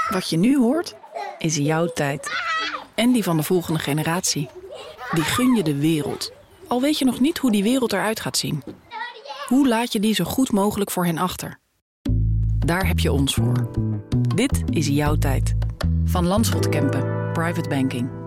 Wat je nu hoort, is jouw tijd. En die van de volgende generatie. Die gun je de wereld. Al weet je nog niet hoe die wereld eruit gaat zien. Hoe laat je die zo goed mogelijk voor hen achter? Daar heb je ons voor. Dit is jouw tijd. Van Lanschot Kempen, Private Banking.